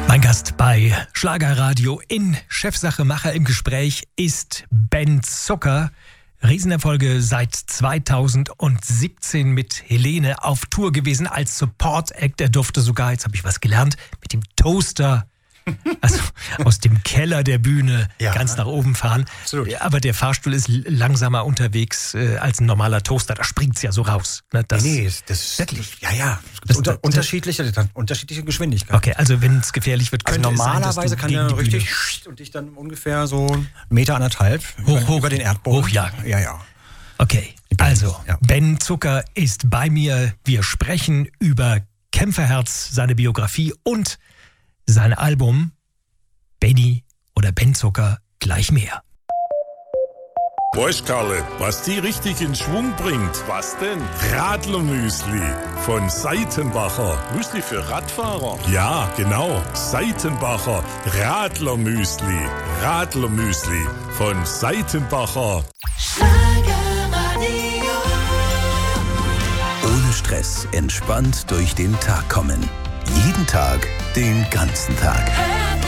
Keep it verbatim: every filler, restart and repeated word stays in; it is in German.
Mein Gast bei Schlagerradio in Chefsache Macher im Gespräch ist Ben Zucker. Riesenerfolge seit zweitausendsiebzehn mit Helene auf Tour gewesen als Support-Act. Er durfte sogar, jetzt habe ich was gelernt, mit dem Toaster, also aus dem Keller der Bühne ja. ganz nach oben fahren. Absolut. Aber der Fahrstuhl ist langsamer unterwegs äh, als ein normaler Toaster. Da springt es ja so raus. Ne? Das, nee, das ist wirklich. Ja, ja. Es gibt das, unter, das, unterschiedliche, unterschiedliche Geschwindigkeiten. Okay, also wenn es gefährlich wird, könnte also normalerweise es sein, kann der richtig und dich dann ungefähr so einen Meter anderthalb hoch, über, hoch, über den Erdboden hochjagen. Ja, ja. Okay, also ja. Ben Zucker ist bei mir. Wir sprechen über Kämpferherz, seine Biografie und sein Album Benny oder Ben Zucker, gleich mehr. Weißt Karle, was die richtig in Schwung bringt? Was denn? Radlermüsli von Seitenbacher. Müsli für Radfahrer? Ja, genau. Seitenbacher Radlermüsli. Radlermüsli von Seitenbacher. Schlagerradio. Ohne Stress, entspannt durch den Tag kommen. Jeden Tag, den ganzen Tag.